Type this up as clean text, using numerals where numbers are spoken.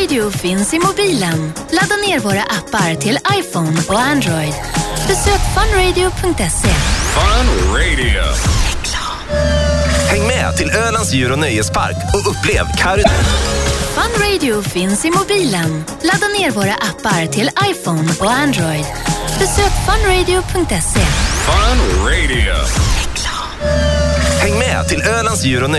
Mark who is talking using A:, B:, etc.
A: Radio finns i mobilen. Ladda ner våra appar till iPhone och Android. Besök funradio.se.
B: Fun Radio.
C: Häng med till Ölands djur- och nöjespark och upplev
A: Fun Radio finns i mobilen. Ladda ner våra appar till iPhone och Android. Besök funradio.se.
B: Fun Radio.
C: Häng med till Ölands djur- och